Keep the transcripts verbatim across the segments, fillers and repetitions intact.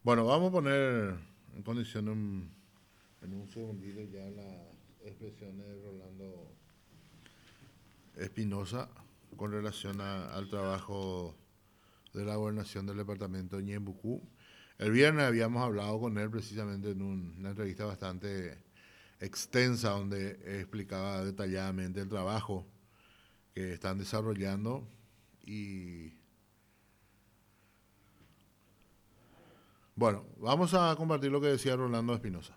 Bueno, vamos a poner en condición en, en un segundito ya las expresiones de Rolando Espinosa con relación a- al trabajo de la gobernación del departamento de Ñembucú. El viernes habíamos hablado con él precisamente en un- una entrevista bastante extensa donde explicaba detalladamente el trabajo que están desarrollando y bueno, vamos a compartir lo que decía Rolando Espinosa.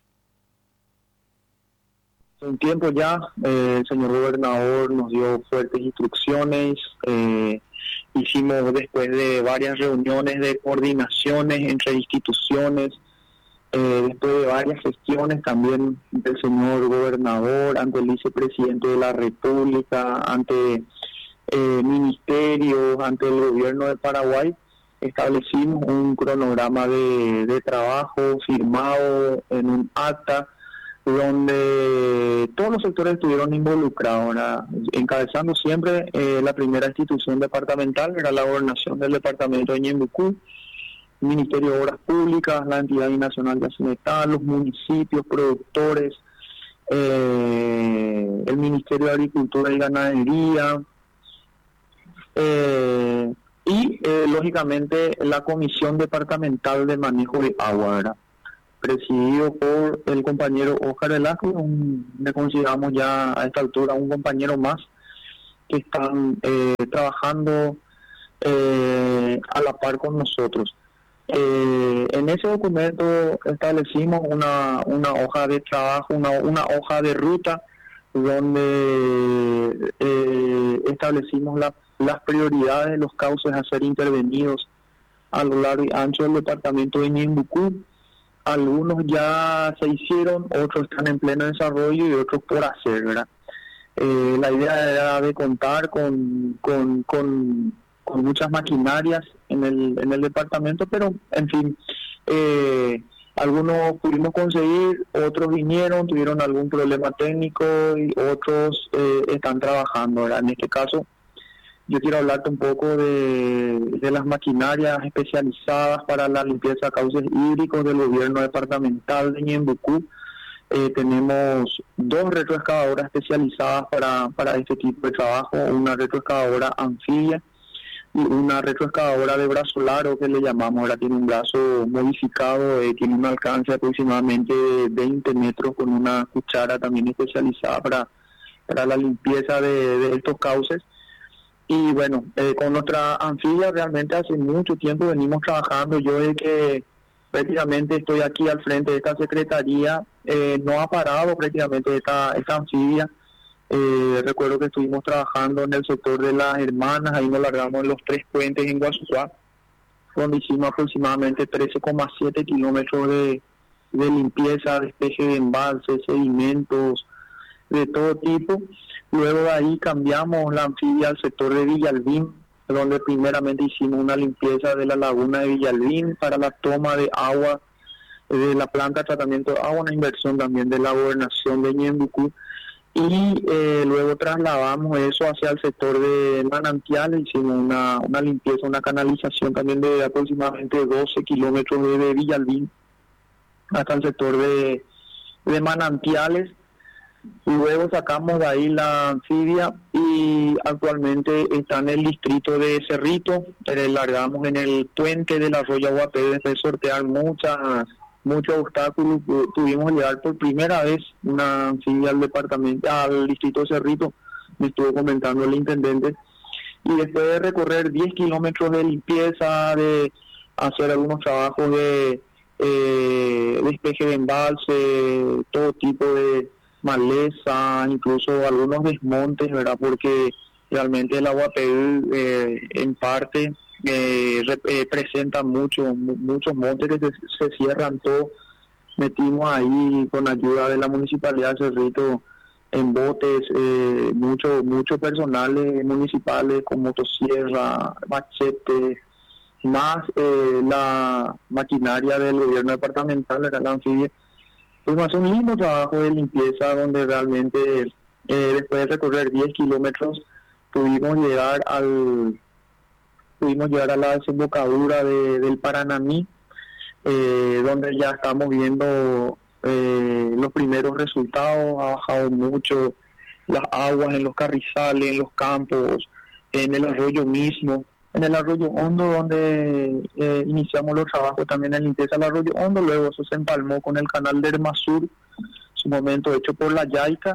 Un tiempo ya, eh, el señor gobernador nos dio fuertes instrucciones, eh, hicimos después de varias reuniones de coordinaciones entre instituciones, eh, después de varias gestiones también del señor gobernador, ante el vicepresidente de la República, ante eh, ministerios, ante el gobierno de Paraguay, establecimos un cronograma de, de trabajo firmado en un acta donde todos los sectores estuvieron involucrados, ¿verdad? Encabezando siempre eh, la primera institución departamental, era la gobernación del departamento de Ñembucú, Ministerio de Obras Públicas, la entidad binacional de Hacienda, los municipios, productores, eh, el Ministerio de Agricultura y Ganadería, eh, y eh, lógicamente la Comisión Departamental de Manejo de Agua, ¿verdad? Presidido por el compañero Óscar Velasco, un, le consideramos ya a esta altura un compañero más que están eh, trabajando eh, a la par con nosotros. Eh, en ese documento establecimos una, una hoja de trabajo, una, una hoja de ruta donde eh, establecimos la, las prioridades de los cauces a ser intervenidos a lo largo y ancho del departamento de Ñembucú. Algunos ya se hicieron, otros están en pleno desarrollo y otros por hacer, ¿verdad? Eh, la idea era de contar con, con, con, con muchas maquinarias en el, en el departamento, pero en fin, eh, algunos pudimos conseguir, otros vinieron, tuvieron algún problema técnico y otros eh, están trabajando, ¿verdad? En este caso, yo quiero hablarte un poco de, de las maquinarias especializadas para la limpieza de cauces hídricos del gobierno departamental de Ñembucú. Eh, tenemos dos retroexcavadoras especializadas para, para este tipo de trabajo, una retroexcavadora anfibia y una retroexcavadora de brazo largo que le llamamos. Ahora tiene un brazo modificado, eh, tiene un alcance aproximadamente de veinte metros con una cuchara también especializada para, para la limpieza de, de estos cauces. Y bueno, eh, con nuestra anfibia realmente hace mucho tiempo venimos trabajando. Yo de que prácticamente estoy aquí al frente de esta secretaría, eh, no ha parado prácticamente esta, esta anfibia. Eh, recuerdo que estuvimos trabajando en el sector de las hermanas, ahí nos largamos en los tres puentes en Guasuá, donde hicimos aproximadamente trece coma siete kilómetros de, de limpieza, despeje de embalses, sedimentos, de todo tipo. Luego de ahí cambiamos la anfibia al sector de Villalbín, donde primeramente hicimos una limpieza de la laguna de Villalbín para la toma de agua de la planta de tratamiento de agua, una inversión también de la gobernación de Ñembucú. Y eh, luego trasladamos eso hacia el sector de manantiales, hicimos una, una limpieza, una canalización también de aproximadamente doce kilómetros desde Villalbín hasta el sector de, de manantiales. Luego sacamos de ahí la anfibia y actualmente está en el distrito de Cerrito. Eh, largamos en el puente del arroyo Aguapé después de sortear muchas, muchos obstáculos. Tuvimos que llegar por primera vez una anfibia al departamento, al distrito de Cerrito, me estuvo comentando el intendente. Y después de recorrer diez kilómetros de limpieza, de hacer algunos trabajos de eh, despeje de embalse, todo tipo de maleza, incluso algunos desmontes, ¿verdad? Porque realmente el Aguapé eh, en parte eh, rep- eh, presenta mucho, mu- muchos montes que se, se cierran todo. Metimos ahí con ayuda de la Municipalidad de Cerrito en botes, eh, mucho, mucho personales municipales con motosierra, machetes, más eh, la maquinaria del gobierno departamental, ¿verdad? La anfibia. Fuimos a hacer un lindo trabajo de limpieza donde realmente eh, después de recorrer diez kilómetros pudimos llegar al pudimos llegar a la desembocadura de, del Paranamí, eh, donde ya estamos viendo eh, los primeros resultados. Ha bajado mucho las aguas en los carrizales, en los campos, en el arroyo mismo, en el arroyo Hondo, donde eh, iniciamos los trabajos también en limpieza del arroyo Hondo. Luego eso se empalmó con el canal de Ermasur, su momento hecho por la Yaica,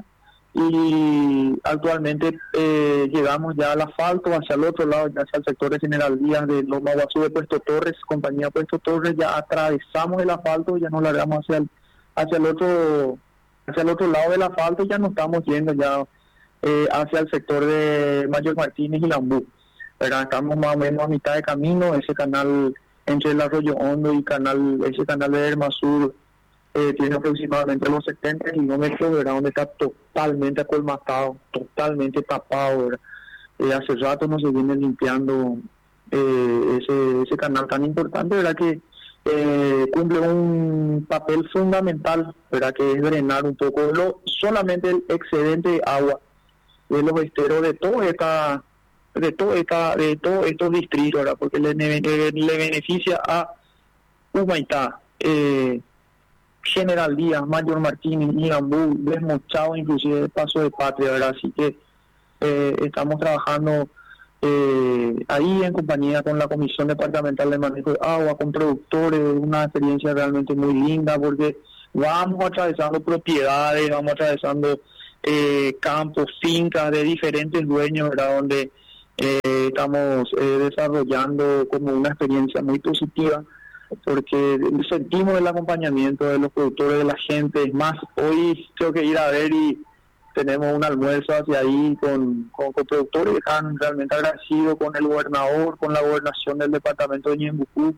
y actualmente eh, llegamos ya al asfalto hacia el otro lado, ya hacia el sector de General Díaz de Loma Guazú de Puesto Torres, compañía Puesto Torres. Ya atravesamos el asfalto, ya nos largamos hacia el hacia el otro hacia el otro lado del asfalto, y ya nos estamos yendo ya eh, hacia el sector de Mayor Martínez y Lambú. Pero estamos más o menos a mitad de camino. Ese canal entre el arroyo Hondo y canal ese canal de Ermasur Eh, tiene aproximadamente los setenta kilómetros, ¿verdad? Donde está totalmente acolmatado, totalmente tapado, ¿verdad? Eh, hace rato no se viene limpiando eh, ese, ese canal tan importante, ¿verdad? Que eh, cumple un papel fundamental, ¿verdad? Que es drenar un poco lo, solamente el excedente de agua de los esteros de todo esta de todo esta de todos estos distritos, ¿verdad? Porque le, le, le beneficia a Humaitá, eh, General Díaz, Mayor Martínez, Irambú, Desmochado, inclusive el Paso de Patria, ¿verdad? Así que eh, estamos trabajando eh, ahí en compañía con la Comisión Departamental de Manejo de Agua, con productores, una experiencia realmente muy linda, porque vamos atravesando propiedades, vamos atravesando eh, campos, fincas de diferentes dueños, ¿verdad? Donde eh, estamos eh, desarrollando como una experiencia muy positiva, porque sentimos el acompañamiento de los productores, de la gente. Es más, hoy tengo que ir a ver y tenemos un almuerzo hacia ahí con, con, con productores que están realmente agradecidos con el gobernador, con la gobernación del departamento de Ñembucú,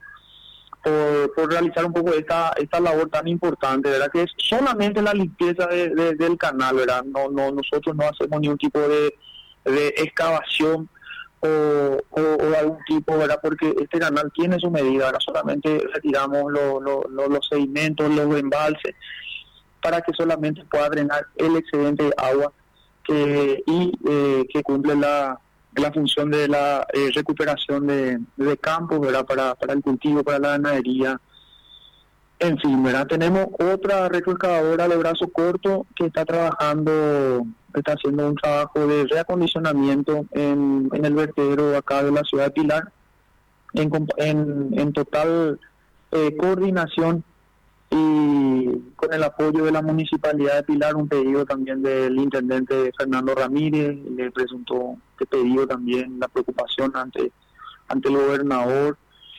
por, por realizar un poco esta esta labor tan importante, ¿verdad? Que es solamente la limpieza de, de, del canal, ¿verdad? No, no, nosotros no hacemos ningún tipo de, de excavación O, o, o algún tipo, ¿verdad? Porque este canal tiene su medida. Ahora solamente retiramos lo, lo, lo, los sedimentos, los embalses, para que solamente pueda drenar el excedente de agua que, y eh, que cumple la, la función de la eh, recuperación de, de campos, ¿verdad? Para, para el cultivo, para la ganadería. En fin, ¿verdad? Tenemos otra retroexcavadora de brazo corto que está trabajando, está haciendo un trabajo de reacondicionamiento en, en el vertedero acá de la ciudad de Pilar, en, en, en total eh, coordinación y con el apoyo de la Municipalidad de Pilar. Un pedido también del intendente Fernando Ramírez, le presentó este pedido también, la preocupación ante, ante el gobernador.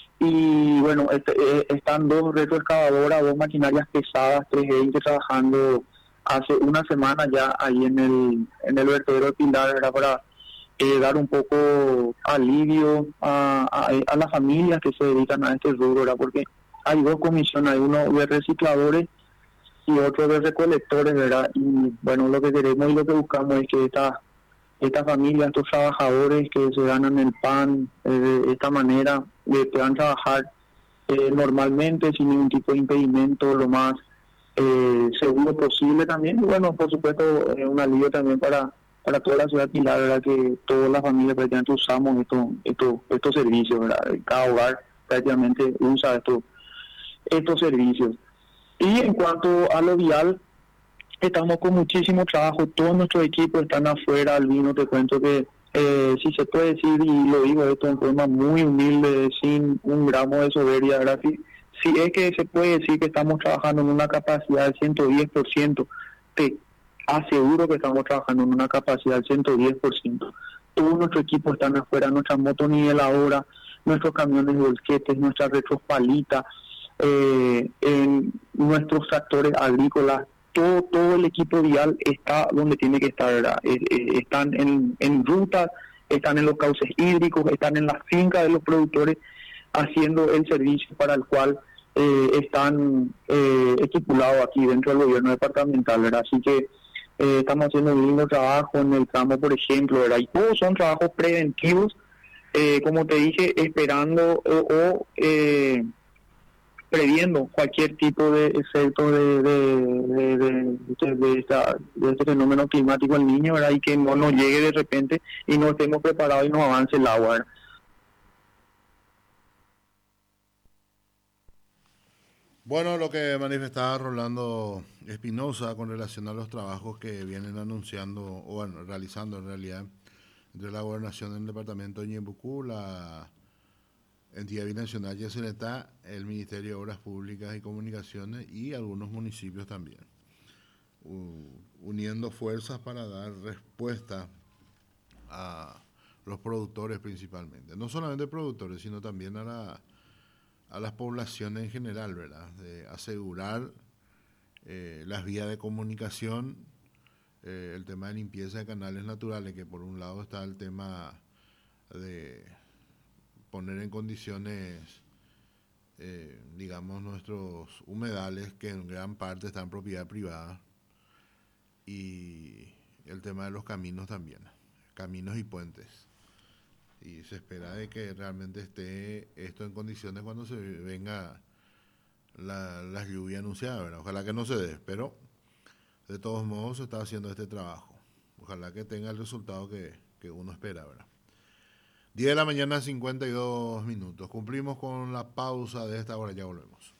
Y bueno, este, eh, están dos retroexcavadoras, dos maquinarias pesadas, trescientos veinte, trabajando hace una semana ya ahí en el en el vertedero de Pilar, era para eh, dar un poco alivio a, a, a las familias que se dedican a este rubro, ¿verdad? Porque hay dos comisiones, hay uno de recicladores y otro de recolectores, ¿verdad? Y bueno, lo que queremos y lo que buscamos es que estas estas familias, estos trabajadores que se ganan el pan eh, de esta manera, eh, puedan trabajar eh, normalmente, sin ningún tipo de impedimento, lo más eh, seguro posible también. Y bueno, por supuesto, eh, un alivio también para para toda la ciudad de Pilar, ¿verdad? Que todas las familias prácticamente usamos estos estos estos servicios, ¿verdad? Cada hogar prácticamente usa estos estos servicios. Y en cuanto a lo vial, estamos con muchísimo trabajo, todos nuestros equipos están afuera. Albino, te cuento que eh, si se puede decir, y lo digo esto en forma muy humilde, sin un gramo de soberbia, ¿verdad? Si, si es que se puede decir que estamos trabajando en una capacidad del ciento diez por ciento, te aseguro que estamos trabajando en una capacidad del ciento diez por ciento. Todos nuestros equipos están afuera, nuestras motoniveladoras, nuestros camiones de volquetes, nuestras retropalitas, eh, en nuestros tractores agrícolas. Todo, todo el equipo vial está donde tiene que estar, ¿verdad? Eh, eh, están en, en rutas, están en los cauces hídricos, están en las fincas de los productores, haciendo el servicio para el cual eh, están eh, estipulados aquí dentro del gobierno departamental, ¿verdad? Así que eh, estamos haciendo un lindo trabajo en el campo, por ejemplo, ¿verdad? Y todos son trabajos preventivos, eh, como te dije, esperando eh, o... Eh, previendo cualquier tipo de efecto de de, de, de, de, de, esta, de este fenómeno climático al niño, ¿verdad? Y que no nos llegue de repente y no estemos preparados y nos avance el agua, ¿verdad? Bueno, lo que manifestaba Rolando Espinosa con relación a los trabajos que vienen anunciando, o bueno, realizando en realidad, entre la gobernación del departamento de Ñembucú, la entidad binacional Yesenetá, el Ministerio de Obras Públicas y Comunicaciones y algunos municipios también, uniendo fuerzas para dar respuesta a los productores principalmente. No solamente productores, sino también a la a las poblaciones en general, ¿verdad? De asegurar eh, las vías de comunicación, eh, el tema de limpieza de canales naturales, que por un lado está el tema de poner en condiciones, eh, digamos, nuestros humedales, que en gran parte están en propiedad privada, y el tema de los caminos también, caminos y puentes. Y se espera de que realmente esté esto en condiciones cuando se venga la, la lluvia anunciada, ¿verdad? Ojalá que no se dé, pero de todos modos se está haciendo este trabajo. Ojalá que tenga el resultado que, que uno espera, ¿verdad? diez de la mañana, cincuenta y dos minutos. Cumplimos con la pausa de esta hora, ya volvemos.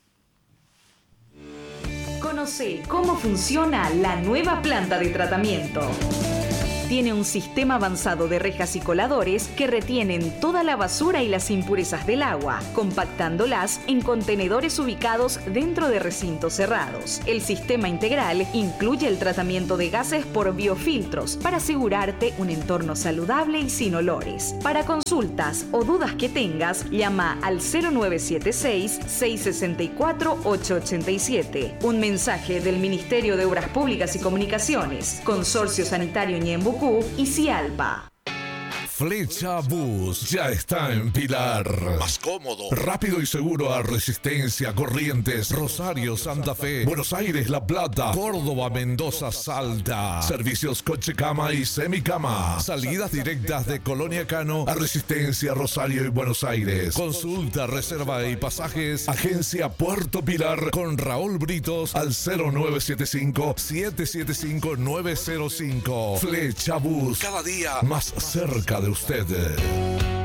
Conoce cómo funciona la nueva planta de tratamiento. Tiene un sistema avanzado de rejas y coladores que retienen toda la basura y las impurezas del agua, compactándolas en contenedores ubicados dentro de recintos cerrados. El sistema integral incluye el tratamiento de gases por biofiltros para asegurarte un entorno saludable y sin olores. Para consultas o dudas que tengas, llama al cero nueve siete seis, seis seis cuatro, ocho ocho siete. Un mensaje del Ministerio de Obras Públicas y Comunicaciones, Consorcio Sanitario Ñembucú y Cialpa. Flecha Bus ya está en Pilar. Más cómodo, rápido y seguro a Resistencia, Corrientes, Rosario, Santa Fe, Buenos Aires, La Plata, Córdoba, Mendoza, Salta. Servicios coche cama y semicama. Salidas directas de Colonia Cano a Resistencia, Rosario y Buenos Aires. Consulta, reserva y pasajes. Agencia Puerto Pilar con Raúl Britos al cero nueve siete cinco, siete siete cinco, nueve cero cinco. Flecha Bus, cada día más cerca de usted.